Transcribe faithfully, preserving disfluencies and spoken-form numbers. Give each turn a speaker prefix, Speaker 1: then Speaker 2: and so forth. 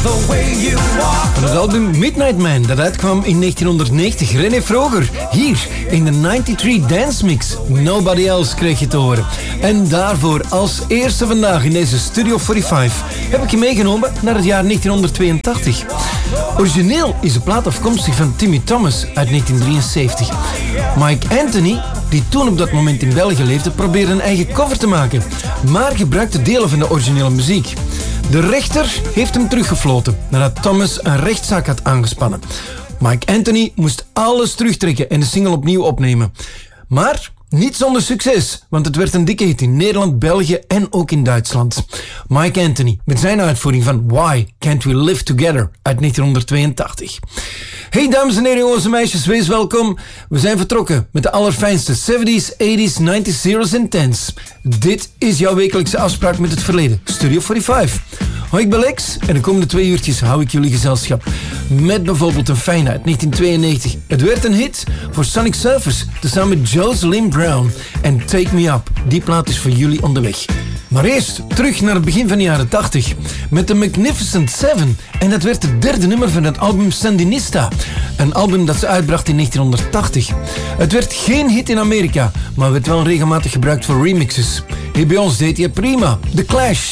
Speaker 1: the way you walk.
Speaker 2: Van het album Midnight Man, dat uitkwam in negentienhonderdnegentig. René Vroger, hier in de negenennegentig Dance Mix. Nobody Else kreeg je te horen. En daarvoor als eerste vandaag in deze Studio vijfenveertig heb ik je meegenomen naar het jaar negentienhonderdtweeëntachtig. Origineel is de plaat afkomstig van Timmy Thomas uit negentien drieënzeventig. Mike Anthony, die toen op dat moment in België leefde, probeerde een eigen cover te maken, maar gebruikte delen van de originele muziek. De rechter heeft hem teruggefloten nadat Thomas een rechtszaak had aangespannen. Mike Anthony moest alles terugtrekken en de single opnieuw opnemen. Maar niet zonder succes, want het werd een dikke hit in Nederland, België en ook in Duitsland. Mike Anthony met zijn uitvoering van Why Can't We Live Together uit negentienhonderdtweeëntachtig. Hey dames en heren, jongens en meisjes, wees welkom. We zijn vertrokken met de allerfijnste zeventies, tachtiger, negentig, zeros en tens. Dit is jouw wekelijkse afspraak met het verleden. Studio vijfenveertig. Hoi, ik ben Lex en de komende twee uurtjes hou ik jullie gezelschap. Met bijvoorbeeld een fijne uit negentien tweeënnegentig. Het werd een hit voor Sonic Surfers, tezamen met Jocelyn Brown. En Take Me Up, die plaat is voor jullie onderweg. Maar eerst terug naar het begin van de jaren tachtig met de Magnificent Seven. En dat werd het derde nummer van het album Sandinista. Een album dat ze uitbracht in negentienhonderdtachtig. Het werd geen hit in Amerika, maar werd wel regelmatig gebruikt voor remixes. Hier bij ons deed hij het prima. The Clash.